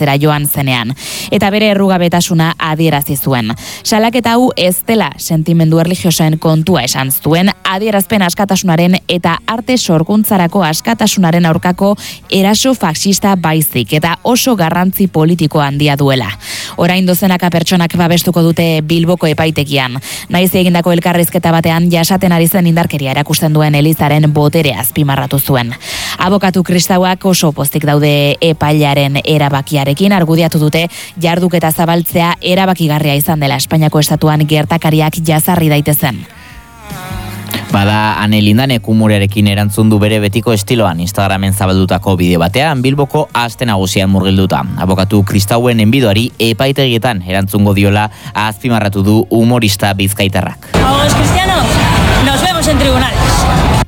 zera joan zenean. Eta bere errugabetasuna adierazi zuen. Salaketa hau ez dela sentimendu erlijiosoen kontua esan zuen, adierazpen askatasunaren eta arte sorkuntzarako askatasunaren aurkako eraso faxista baizik eta oso garrantzi politiko handia duela. Orain dozenaka pertsonak babestuko dute Bilboko epaitegian. Naiz egindako elkarrizketa batean jasaten ari zen indarkeria erakusten duen Elizaren botere azpimarratu zuen. Abokatu kristauak oso pozik daude epailearen erabakiarekin, argudiatu dute jarduketa zabaltzea erabakigarria izan dela Espainiako estatuan gertakariak jazarri daitezen. Bada, Ane Lindanek humorearekin erantzun du bere betiko estiloan Instagramen zabaldutako bideo batean Bilboko aste nagusian murgilduta. Abokatu kristauen enbidoari epaitegietan erantzungo diola azpimarratu du humorista bizkaitarrak. Abogados cristianos, nos vemos en tribunales.